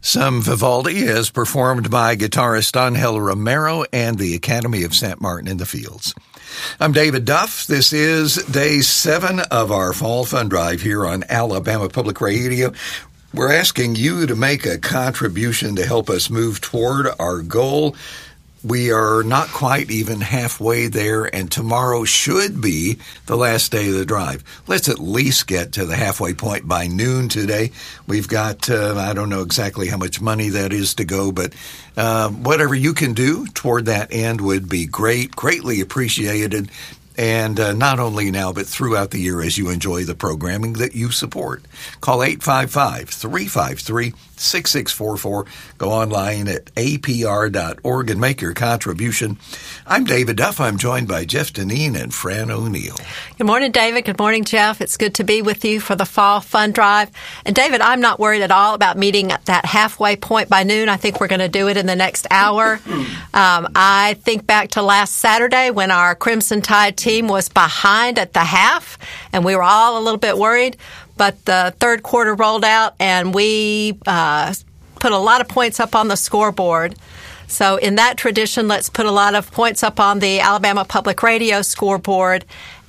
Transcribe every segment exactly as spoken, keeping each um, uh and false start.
Some Vivaldi as performed by guitarist Angel Romero and the Academy of Saint Martin in the Fields. I'm David Duff. This is day seven of our Fall Fund Drive here on Alabama Public Radio. We're asking you to make a contribution to help us move toward our goal. We are not quite even halfway there, and tomorrow should be the last day of the drive. Let's at least get to the halfway point by noon today. We've got, uh, I don't know exactly how much money that is to go, but uh, whatever you can do toward that end would be great, greatly appreciated. And uh, not only now, but throughout the year as you enjoy the programming that you support. Call eight five five, three five three, six six four four. Go online at A P R dot org and make your contribution. I'm David Duff. I'm joined by Jeff Deneen and Fran O'Neill. Good morning, David. Good morning, Jeff. It's good to be with you for the Fall Fund Drive. And David, I'm not worried at all about meeting at that halfway point by noon. I think we're going to do it in the next hour. Um, I think back to last Saturday when our Crimson Tide team was behind at the half, and we were all a little bit worried. But the third quarter rolled out, and we uh, put a lot of points up on the scoreboard. So in that tradition, let's put a lot of points up on the Alabama Public Radio scoreboard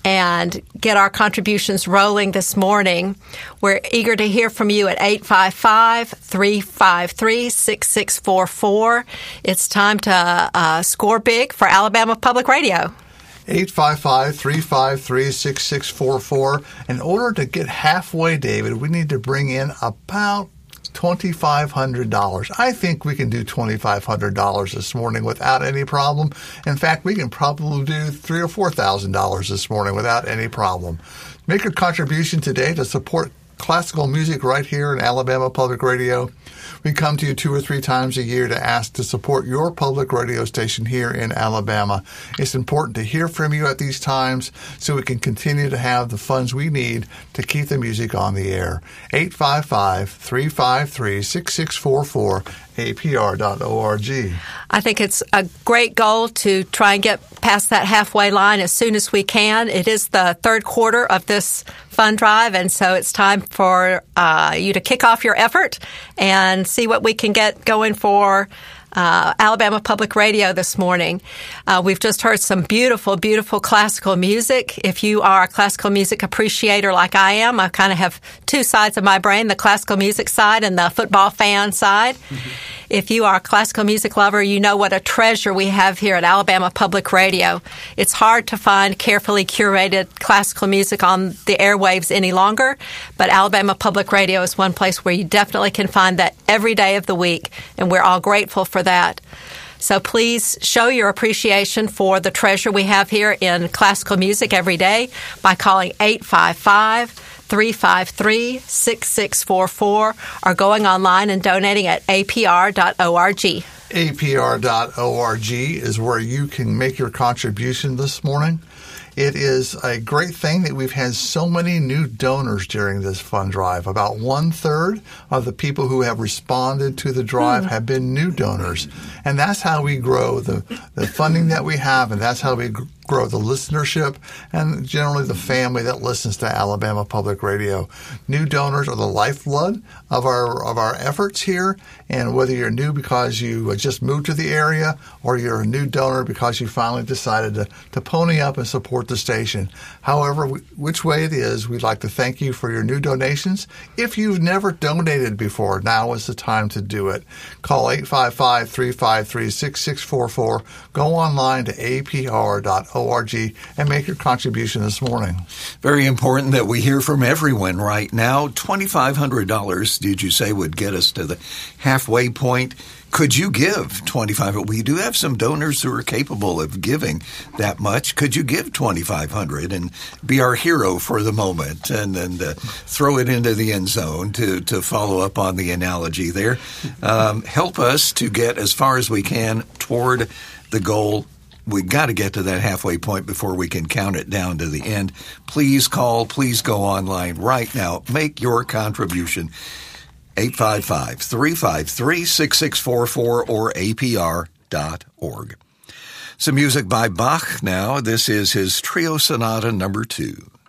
and get our contributions rolling this morning. We're eager to hear from you at eight five five, three five three, six six four four. It's time to uh, score big for Alabama Public Radio. eight five five, three five three, six six four four. In order to get halfway, David, we need to bring in about twenty-five hundred dollars. I think we can do twenty-five hundred dollars this morning without any problem. In fact, we can probably do three thousand dollars or four thousand dollars this morning without any problem. Make your contribution today to support classical music right here in Alabama Public Radio. We come to you two or three times a year to ask to support your public radio station here in Alabama. It's important to hear from you at these times so we can continue to have the funds we need to keep the music on the air. eight five five, three five three, six six four four, A P R dot org. I think it's a great goal to try and get past that halfway line as soon as we can. It is the third quarter of this fund drive, and so it's time for uh, you to kick off your effort and see what we can get going for Uh, Alabama Public Radio this morning. Uh, we've just heard some beautiful, beautiful classical music. If you are a classical music appreciator like I am, I kind of have two sides of my brain, the classical music side and the football fan side. Mm-hmm. If you are a classical music lover, you know what a treasure we have here at Alabama Public Radio. It's hard to find carefully curated classical music on the airwaves any longer, but Alabama Public Radio is one place where you definitely can find that every day of the week, and we're all grateful for that. So please show your appreciation for the treasure we have here in classical music every day by calling eight five five, three five three, six six four four or going online and donating at A P R dot org. A P R dot org is where you can make your contribution this morning. It is a great thing that we've had so many new donors during this fund drive. About one-third of the people who have responded to the drive have been new donors. And that's how we grow the, the funding that we have, and that's how we grow the listenership and generally the family that listens to Alabama Public Radio. New donors are the lifeblood of our of our efforts here, and whether you're new because you just moved to the area or you're a new donor because you finally decided to, to pony up and support the station. However, which way it is, we'd like to thank you for your new donations. If you've never donated before, now is the time to do it. Call eight five five, three five three, six six four four. Go online to A P R dot org and make your contribution this morning. Very important that we hear from everyone right now. twenty-five hundred dollars, did you say, would get us to the halfway point? Could you give twenty-five hundred dollars? We do have some donors who are capable of giving that much. Could you give twenty-five hundred dollars and be our hero for the moment and, and uh, throw it into the end zone to, to follow up on the analogy there? Um, help us to get as far as we can toward the goal. We've got to get to that halfway point before we can count it down to the end. Please call. Please go online right now. Make your contribution. eight five five, three five three, six six four four or A P R dot org. Some music by Bach now. This is his Trio Sonata number two.